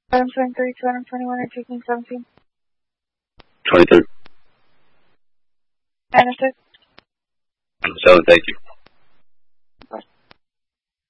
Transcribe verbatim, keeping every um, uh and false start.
Item twenty-three, two hundred twenty-one, or taking seventeen. twenty-three. Understood. seven, thank you.